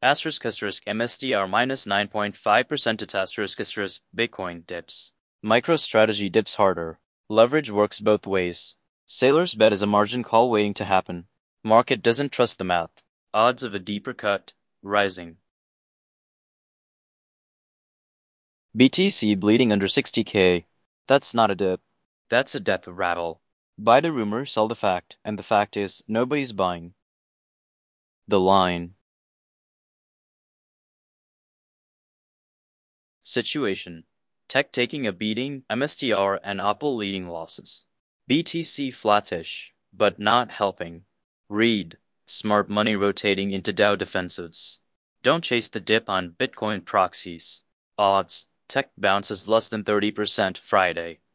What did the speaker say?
Asterisk MSTR minus 9.5% asterisk Bitcoin dips. MicroStrategy dips harder. Leverage works both ways. Sailor's bet is a margin call waiting to happen. Market doesn't trust the math. Odds of a deeper cut, rising. BTC bleeding under 60K. That's not a dip. That's a death rattle. Buy the rumor, sell the fact, and the fact is, nobody's buying. The line. Situation. Tech taking a beating, MSTR and Apple leading losses. BTC flattish, but not helping. Read. Smart money rotating into Dow defensives. Don't chase the dip on Bitcoin proxies. Odds. Tech bounces less than 30% Friday.